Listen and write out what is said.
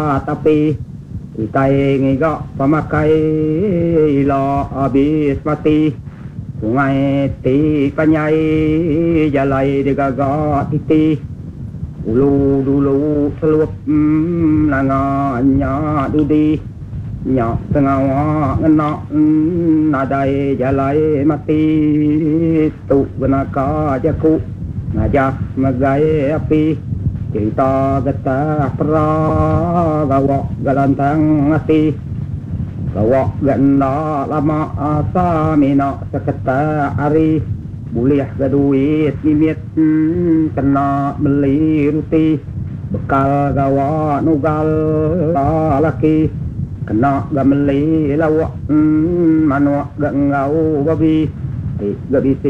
tapi itai ngiga pamakai lo abis mati sungai ti kanyai jalai digaga titi ulu dulu selup nanganya dudi nyok tengah ngenak nadai jalai mati tu benaka jaku ngajak magai api cerita getah pera gawak galantang hati gawak ganda lama asa mina seketa hari boleh gaduit mimit kena beli ruti bekal gawak nugal laki kena gameli lawak manuak gak ngau babi gabi